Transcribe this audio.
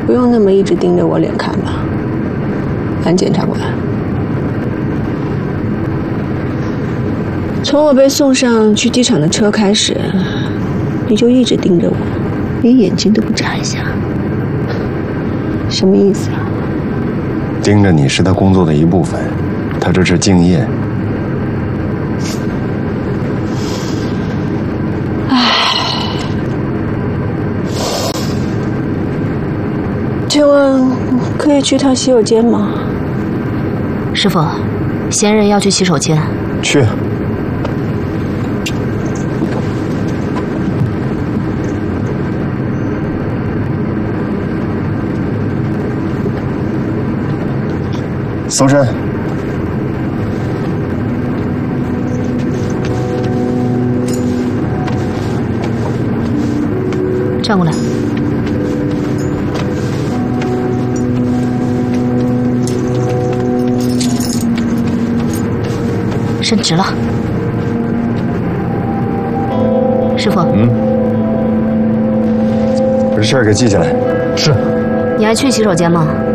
不用那么一直盯着我脸看吧，安检察官。从我被送上去机场的车开始，你就一直盯着我，连眼睛都不眨一下，什么意思啊？ 盯着你是他工作的一部分，他这是敬业。请问可以去趟洗手间吗？ 师傅，闲人要去洗手间。 去。搜身。 站过来。伸直了。师傅。 把这事儿给记下来。 是。 你还去洗手间吗？